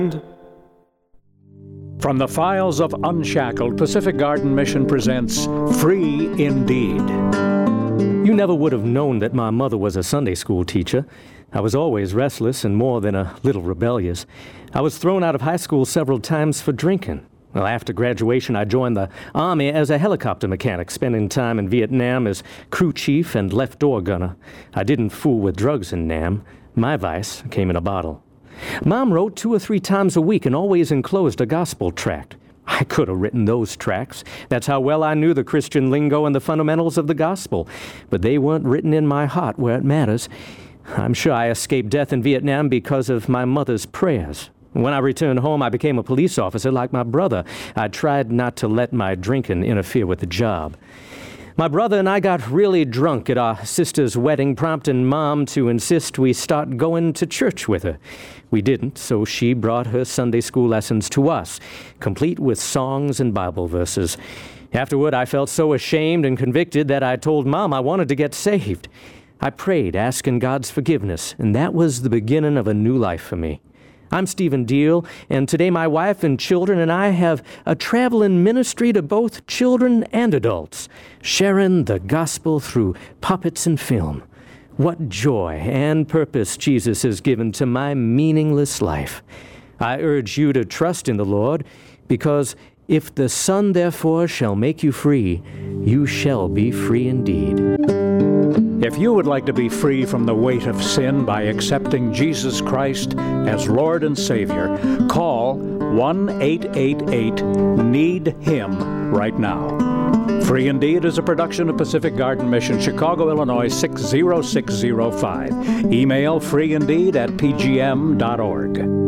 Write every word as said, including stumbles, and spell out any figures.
From the files of Unshackled, Pacific Garden Mission presents Free Indeed. You never would have known that my mother was a Sunday school teacher. I was always restless and more than a little rebellious. I was thrown out of high school several times for drinking. Well, after graduation, I joined the Army as a helicopter mechanic, spending time in Vietnam as crew chief and left door gunner. I didn't fool with drugs in Nam. My vice came in a bottle. Mom wrote two or three times a week and always enclosed a gospel tract. I could have written those tracts. That's how well I knew the Christian lingo and the fundamentals of the gospel. But they weren't written in my heart where it matters. I'm sure I escaped death in Vietnam because of my mother's prayers. When I returned home, I became a police officer like my brother. I tried not to let my drinking interfere with the job. My brother and I got really drunk at our sister's wedding, prompting Mom to insist we start going to church with her. We didn't, so she brought her Sunday school lessons to us, complete with songs and Bible verses. Afterward, I felt so ashamed and convicted that I told Mom I wanted to get saved. I prayed, asking God's forgiveness, and that was the beginning of a new life for me. I'm Stephen Deal, and today my wife and children and I have a traveling ministry to both children and adults, sharing the gospel through puppets and film. What joy and purpose Jesus has given to my meaningless life. I urge you to trust in the Lord, because if the Son therefore shall make you free, you shall be free indeed. If you would like to be free from the weight of sin by accepting Jesus Christ as Lord and Savior, call one eight eight eight need him right now. Free Indeed is a production of Pacific Garden Mission, Chicago, Illinois six zero six zero five. Email freeindeed at p g m dot org.